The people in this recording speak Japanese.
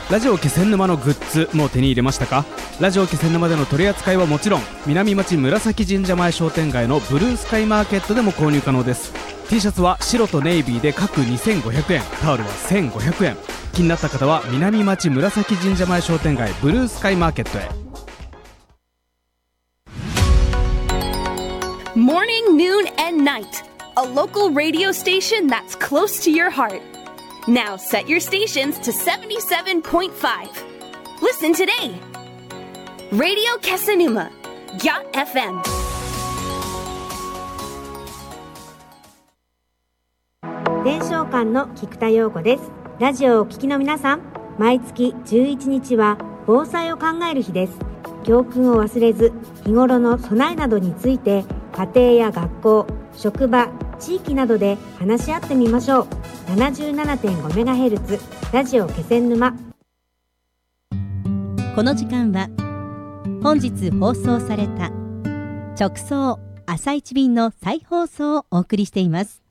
ラジオ気仙沼のグッズも手に入れましたか？ラジオ気仙沼での取り扱いはもちろん、南町紫神社前商店街のブルースカイマーケットでも購入可能です。 T シャツは白とネイビーで各2500円、タオルは1500円。気になった方は南町紫神社前商店街ブルースカイマーケットへ。 Morning, noon, and night. A local radio station that's close to your heart. Now set your stations to 77.5. Listen today. Radio Kesanuma, Yacht FM. 伝承館の菊田陽子です。ラジオをお聞きの皆さん、毎月11日は防災を考える日です。教訓を忘れず、日頃の備えなどについて家庭や学校、職場、地域などで話し合ってみましょう。 77.5MHz ラジオ気仙沼。 この時間は本日放送された直送朝一便の再放送をお送りしています。